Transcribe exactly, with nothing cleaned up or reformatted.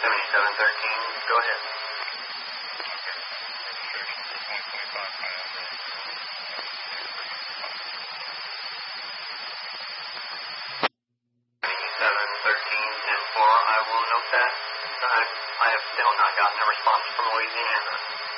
seventy-seven thirteen, go ahead. seventy-seven thirteen ten four, I will note that. I, I have still not gotten a response from Louisiana.